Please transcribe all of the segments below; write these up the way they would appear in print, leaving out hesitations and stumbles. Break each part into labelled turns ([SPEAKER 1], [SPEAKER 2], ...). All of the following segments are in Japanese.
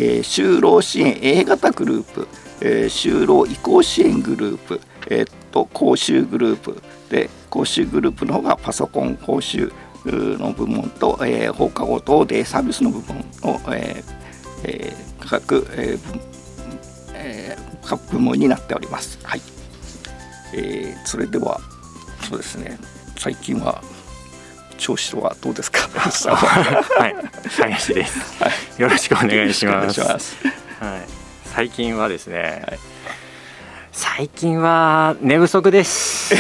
[SPEAKER 1] 就労支援 A 型グループ、就労移行支援グループ、講習グループで、講習グループの方がパソコン講習の部門と、放課後等デイサービスの部門を、各部門になっております。はい。それではそうですね、最近は調子はどうですか？
[SPEAKER 2] はい、林です。はい、よろしくお願いします。はい、最近はですね、はい、最近は寝不足です。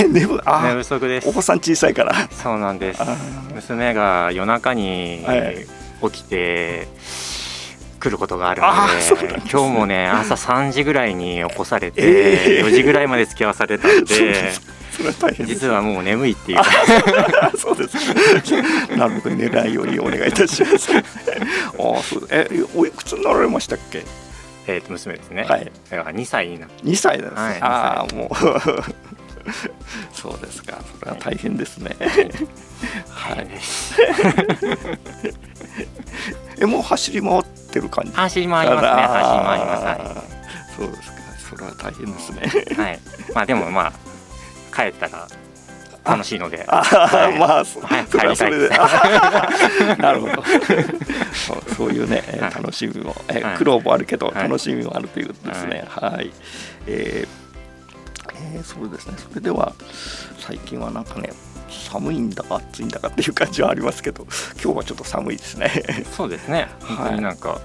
[SPEAKER 2] 寝不足です。
[SPEAKER 1] お子さん小さいから。
[SPEAKER 2] そうなんです。娘が夜中に起きて来ることがあるので、今日もね朝3時ぐらいに起こされて、4時ぐらいまで付き合わされたんで。実はもう眠いっていう
[SPEAKER 1] そうですね。なるべく寝ないようにお願いいたします。おいくつになられましたっけ？
[SPEAKER 2] 娘ですね。
[SPEAKER 1] はい。
[SPEAKER 2] 2歳になって。
[SPEAKER 1] 2歳なんですね。ああ、もうそうですか。それは大変ですね。
[SPEAKER 2] はい。
[SPEAKER 1] もう走り回ってる感じ？
[SPEAKER 2] 走り回りますね。走り回ります。
[SPEAKER 1] そうですか。それは大変ですね。
[SPEAKER 2] はい。まあでも帰ったら楽しいので、
[SPEAKER 1] まあ
[SPEAKER 2] 帰りたいです。
[SPEAKER 1] なるほど。そういうね、楽しみも、苦労もあるけど楽しみもあるということですね。はい。そうですね。それでは最近はなんかね、寒いんだか暑いんだかっていう感じはありますけど、今日はちょっと寒いですね。
[SPEAKER 2] そうですね。本当になんか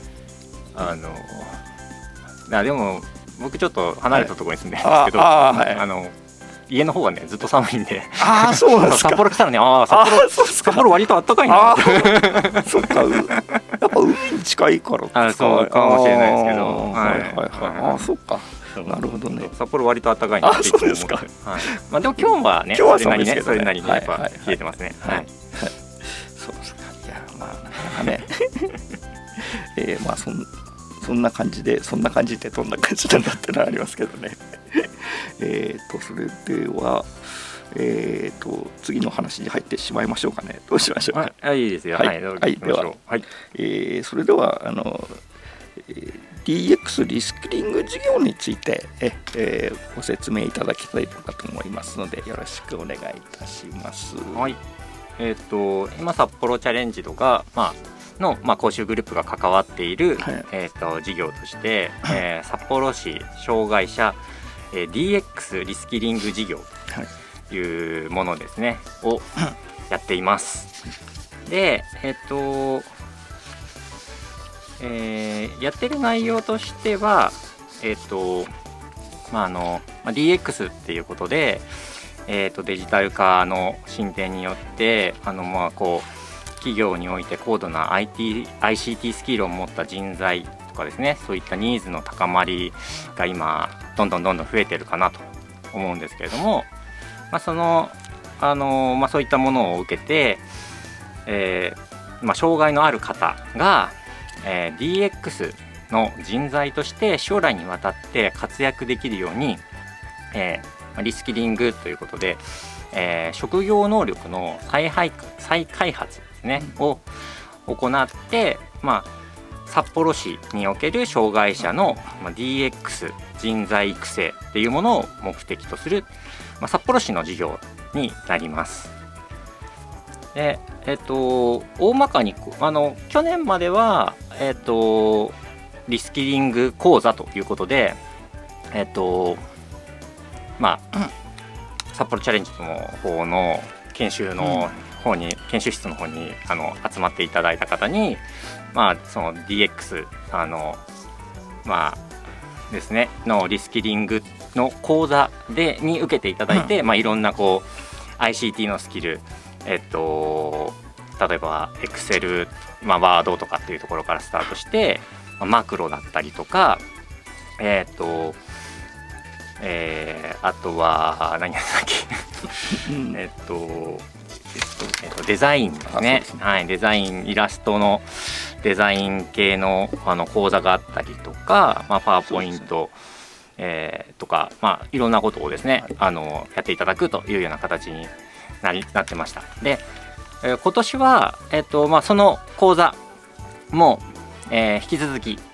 [SPEAKER 2] でも僕ちょっと離れたところに住んでるんですけど、家の方はねずっと寒いんで。
[SPEAKER 1] そうなんですか。
[SPEAKER 2] 札幌来たらね、札幌割と暖かいな。
[SPEAKER 1] そっか。やっぱ海に近いから
[SPEAKER 2] そうかもしれないですけど。
[SPEAKER 1] そっか。なるほどね。
[SPEAKER 2] 札幌割と暖かいなって。
[SPEAKER 1] そうですか。
[SPEAKER 2] まあでも今日はね、それなりにやっぱ冷えてますね。はい。
[SPEAKER 1] そうですか。いや、まあなかなかね。まあそんな感じでどんな感じなんだってのはありますけどね。それでは次の話に入ってしまいましょうかね。どうしましょうか。
[SPEAKER 2] はい、いいですよ。はい、では、
[SPEAKER 1] それではDX リスキリング事業についてご説明いただきたいかと思いますので、よろしくお願いいたします。
[SPEAKER 2] はい。今札幌チャレンジとかの講習グループが関わっている事業として、札幌市障害者DX リスキリング事業というものですね、をやっています。で、やってる内容としては、DX っていうことで、デジタル化の進展によって企業において高度な ICT スキルを持った人材とかですね、そういったニーズの高まりが今どんどん増えてるかなと思うんですけれども、そういったものを受けて、障害のある方が、DX の人材として将来にわたって活躍できるように、リスキリングということで、職業能力の再開発ですね、を行って、札幌市における障害者の DX 人材育成っていうものを目的とする、札幌市の事業になります。で、大まかに去年までは、リスキリング講座ということで、札幌チャレンジの方の研修室の方に集まっていただいた方に、その DX ですねのリスキリングの講座に受けていただいて、いろんなICT のスキル、例えば Excel、Word とかっていうところからスタートして、マクロだったりとか、あとは何やったっけデザインですね。はい、デザイン、イラストのデザイン系の講座があったりとか、パワーポイント、とか、いろんなことをですね、やっていただくというような形になってました。で、今年は、その講座も、引き続き